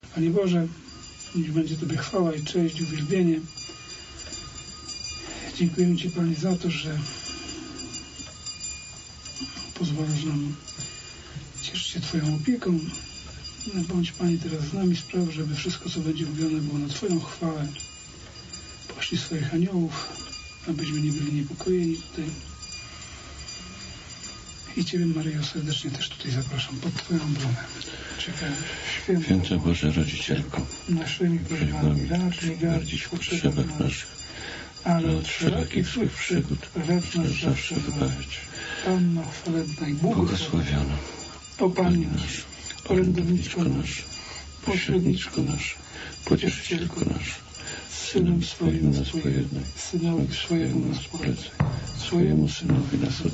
Panie Boże, niech będzie Tobie chwała i cześć, uwielbienie. Dziękujemy Ci, Panie, za to, że pozwalasz nam cieszyć się Twoją opieką. Bądź, Panie, teraz z nami, spraw, żeby wszystko, co będzie mówione, było na Twoją chwałę. Poślij swoich aniołów, abyśmy nie byli niepokojeni tutaj. I Ciebie, Maryjo, serdecznie też tutaj zapraszam pod Twoją obronę. Czekaj, Święta Boża Rodzicielko, naszymi prośbami racz gardzić w potrzebach naszych, ale od wszelakich złych przygód racz nas zawsze wybawić. Panno chwalebna i błogosławiona, o Panie nasz, orędowniczko nasz, pośredniczko nasz, pocieszycielko nasz, z Synem swoim nas pojednaj, Synowi swojemu nas polecaj, swojemu Synowi nas